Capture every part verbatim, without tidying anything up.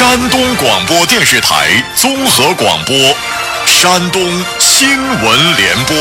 山东广播电视台综合广播，山东新闻联播。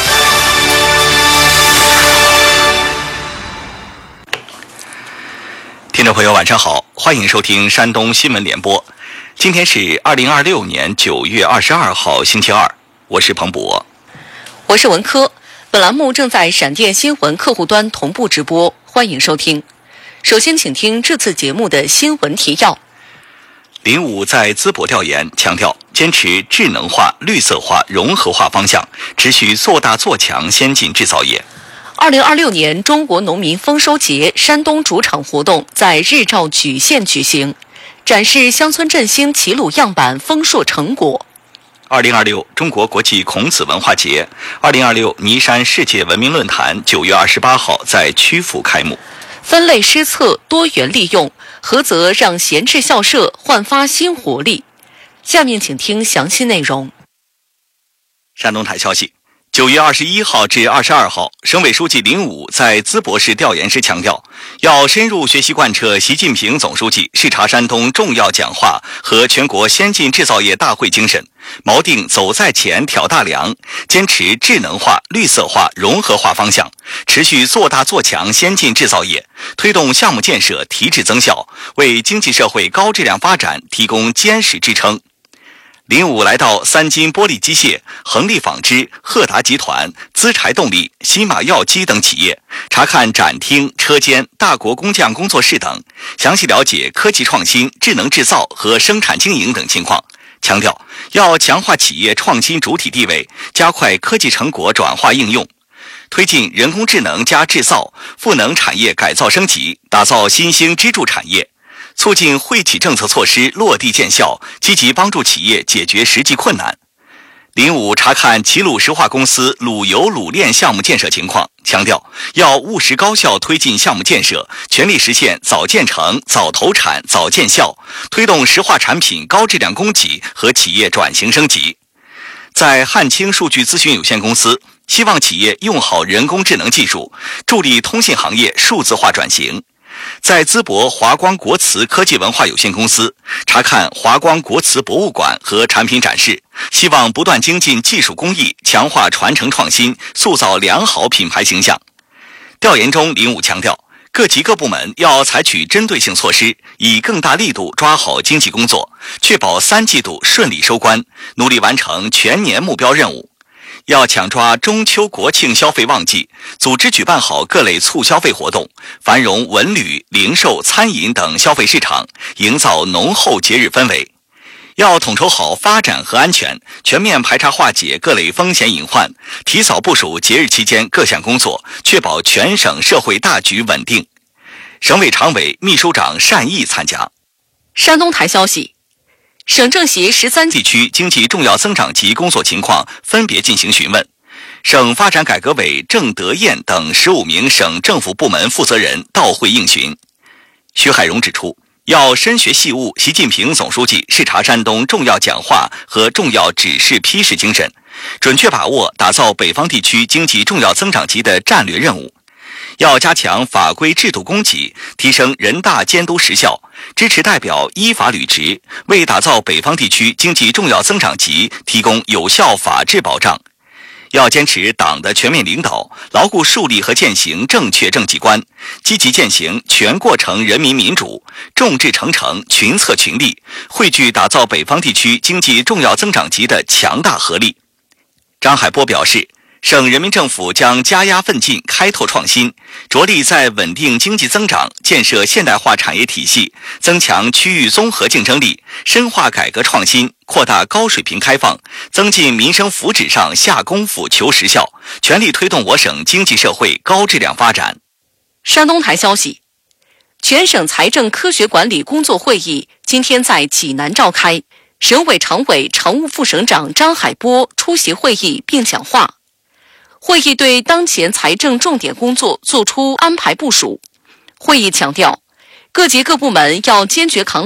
听众朋友晚上好，欢迎收听山东新闻联播。今天是二零二六年九月二十二号星期二，我是彭博。 我是文科。本栏目正在闪电新闻客户端同步直播，欢迎收听。首先请听这次节目的新闻提要。 林武在淄博调研强调，坚持智能化、绿色化、融合化方向，持续做大做强先进制造业。 二零二六年中国农民丰收节山东主场活动在日照莒县举行，展示乡村振兴齐鲁样板丰硕成果。 二零二六中国国际孔子文化节、二零二六尼山世界文明论坛九月二十八号在曲阜开幕。 分类施策多元利用，菏泽让闲置校舍焕发新活力。下面请听详细内容。 山东台消息，九月二十一号至二十二号，省委书记林武在淄博市调研时强调，要深入学习贯彻习近平总书记视察山东重要讲话和全国先进制造业大会精神，锚定走在前、挑大梁，坚持智能化、绿色化、融合化方向，持续做大做强先进制造业，推动项目建设提质增效，为经济社会高质量发展提供坚实支撑。林武来到三金玻璃机械、恒力纺织、赫达集团、资柴动力、西马药机等企业，查看展厅、车间、大国工匠工作室等，详细了解科技创新、智能制造和生产经营等情况，强调要强化企业创新主体地位，加快科技成果转化应用，推进人工智能加制造、赋能产业改造升级，打造新兴支柱产业，促进惠企政策措施落地见效，积极帮助企业解决实际困难。林武查看齐鲁石化公司卤油卤炼项目建设情况，强调要务实高效推进项目建设，全力实现早建成、早投产、早见效，推动石化产品高质量供给和企业转型升级。在汉清数据咨询有限公司，希望企业用好人工智能技术，助力通信行业数字化转型。在淄博华光国瓷科技文化有限公司查看华光国瓷博物馆和产品展示，希望不断精进技术工艺，强化传承创新，塑造良好品牌形象。调研中，林武强调，各级各部门要采取针对性措施，以更大力度抓好经济工作，确保三季度顺利收官，努力完成全年目标任务。要抢抓中秋国庆消费旺季，组织举办好各类促消费活动，繁荣文旅、零售、餐饮等消费市场，营造浓厚节日氛围。要统筹好发展和安全，全面排查化解各类风险隐患，提早部署节日期间各项工作，确保全省社会大局稳定。省委常委、秘书长单毅参加。 山东台消息，省政协十三地区经济重要增长级工作情况分别进行询问，省发展改革委郑德燕等十五名省政府部门负责人到会应询。徐海荣指出，要深学细悟习近平总书记视察山东重要讲话和重要指示批示精神，准确把握打造北方地区经济重要增长级的战略任务。要加强法规制度供给，提升人大监督实效，支持代表依法履职，为打造北方地区经济重要增长级提供有效法治保障。要坚持党的全面领导，牢固树立和践行正确政绩观，积极践行全过程人民民主，众志成城、群策群力，汇聚打造北方地区经济重要增长级的强大合力。张海波表示，省人民政府将加压奋进开拓创新，着力在稳定经济增长、建设现代化产业体系、增强区域综合竞争力、深化改革创新、扩大高水平开放、增进民生福祉上下功夫求实效，全力推动我省经济社会高质量发展。 山东台消息，全省财政科学管理工作会议今天在济南召开，省委常委、常务副省长张海波出席会议并讲话。会议对当前财政重点工作作出安排部署。会议强调，各级各部门要坚决扛